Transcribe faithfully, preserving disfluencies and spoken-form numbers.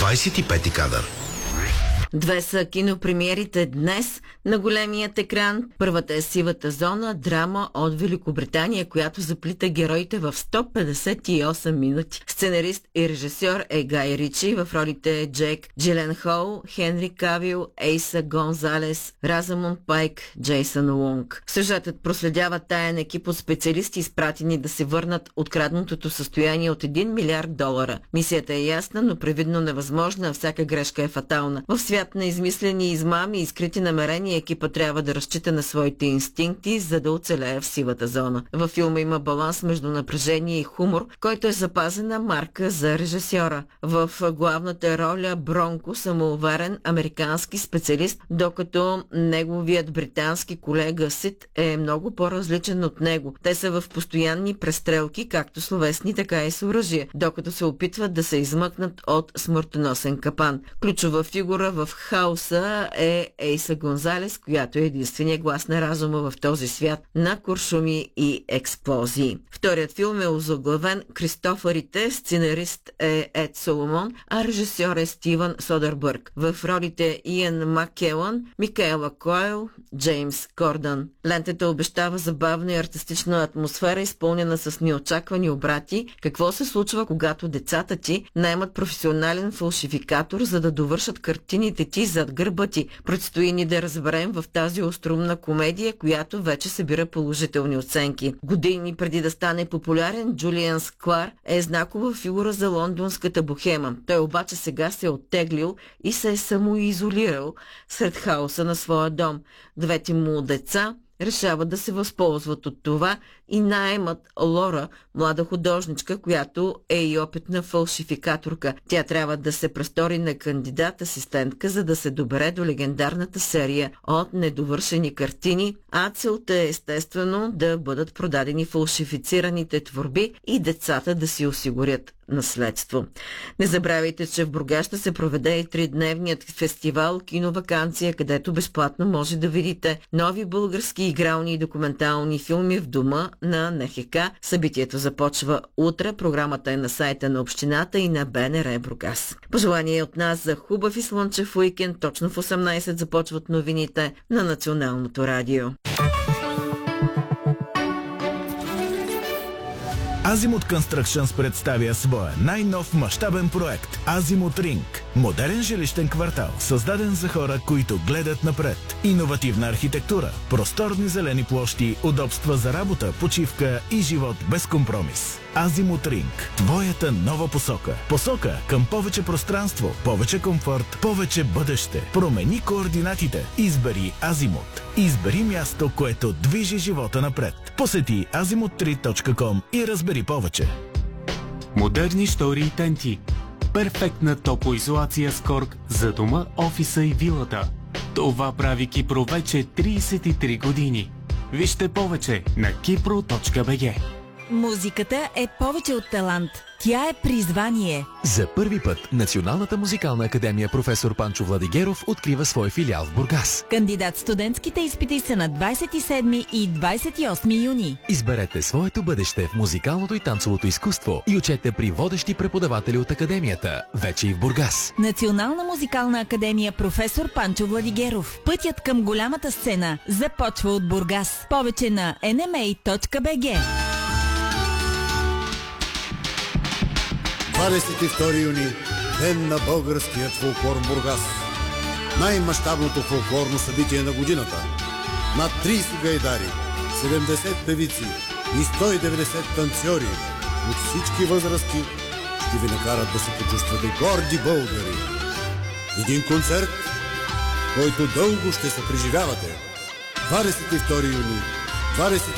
двадесет и пети кадър. Две са кинопремиерите днес на големият екран. Първата е Сивата зона, драма от Великобритания, която заплита героите в сто петдесет и осем минути. Сценарист и режисьор е Гай Ричи, в ролите Джек Джиленхол, Хенри Кавил, Ейса Гонзалес, Розамунд Пайк, Джейсън Лунг. Сюжетът проследява таен екип от специалисти, изпратени да се върнат откраднатото състояние от един милиард долара. Мисията е ясна, но привидно невъзможна, а всяка грешка е фатална. В свят на измислени измами и скрити намерения екипа трябва да разчита на своите инстинкти, за да оцелее в сивата зона. Във филма има баланс между напрежение и хумор, който е запазена марка за режисьора. В главната роля Бронко, самоуверен американски специалист, докато неговият британски колега Сид е много по-различен от него. Те са в постоянни престрелки, както словесни, така и с оръжие, докато се опитват да се измъкнат от смъртоносен капан. Ключова фигура в хаоса е Ейса Гонзалес, която е единствения глас на разума в този свят на куршуми и експлозии. Вторият филм е озаглавен Кристофърите, сценарист е Ед Соломон, а режисьор е Стивън Содербърг. В ролите Иан Маккелън, Микаела Койл, Джеймс Кордън. Лентата обещава забавна и артистична атмосфера, изпълнена с неочаквани обрати. Какво се случва, когато децата ти наемат професионален фалшификатор, за да довършат картините ти зад гърба ти? Предстои ни да разберем в тази острумна комедия, която вече събира положителни оценки. Години преди да стане популярен, Джулиан Склар е знакова фигура за лондонската бохема. Той обаче сега се е оттеглил и се е самоизолирал сред хаоса на своя дом. Двете му деца решават да се възползват от това и наемат Лора, млада художничка, която е и опитна фалшификаторка. Тя трябва да се престори на кандидат-асистентка, за да се добере до легендарната серия от недовършени картини, а целта е естествено да бъдат продадени фалшифицираните творби и децата да си осигурят наследство. Не забравяйте, че в Бургас ще се проведе и тридневният фестивал Киноваканция, където безплатно може да видите нови български игрални и документални филми в дома на Н Х К. Събитието започва утре. Програмата е на сайта на общината и на Б Н Р Бургас. Пожелание от нас за хубав и слънчев уикенд. Точно в осемнайсет започват новините на Националното радио. Азимут Constructions представя своя най-нов мащабен проект Азимут Ринг. Модерен жилищен квартал, създаден за хора, които гледат напред. Иновативна архитектура, просторни зелени площи, удобства за работа, почивка и живот без компромис. Азимут Ринг. Твоята нова посока. Посока към повече пространство, повече комфорт, повече бъдеще. Промени координатите. Избери Азимут. Избери място, което движи живота напред. Посети азимут три точка ком и разбери повече. Модерни штори и тенти. Перфектна топлоизолация с корк за дома, офиса и вилата. Това прави Кипро вече трийсет и три години. Вижте повече на кипро точка б г. Музиката е повече от талант. Тя е призвание. За първи път Националната музикална академия професор Панчо Владигеров открива свой филиал в Бургас. Кандидат-студентските изпити са на двайсет и седми и двайсет и осми юни. Изберете своето бъдеще в музикалното и танцовото изкуство и учете при водещи преподаватели от академията, вече и в Бургас. Национална музикална академия професор Панчо Владигеров. Пътят към голямата сцена започва от Бургас. Повече на ен ем ей точка б г. двадесет и втори юни – ден на българският фолклор в Бургас. Най-мащабното фолклорно събитие на годината. Над трийсет гайдари, седемдесет певици и сто и деветдесет танцори от всички възрасти ще ви накарат да се почувствате горди българи. Един концерт, който дълго ще се преживявате. двадесет и втори юни, двадесет